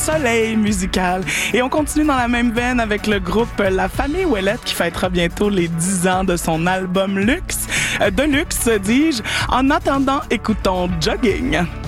soleil musical. Et on continue dans la même veine avec le groupe La Famille Ouellette qui fêtera bientôt les 10 ans de son album Luxe. De luxe, dis-je. En attendant, écoutons Jogging.